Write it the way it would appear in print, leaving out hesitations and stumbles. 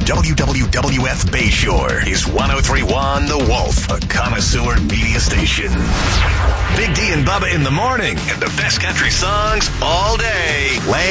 WWWF Bayshore is 103.1 The Wolf, a connoisseur media station. Big D and Bubba in the morning, and the best country songs all day.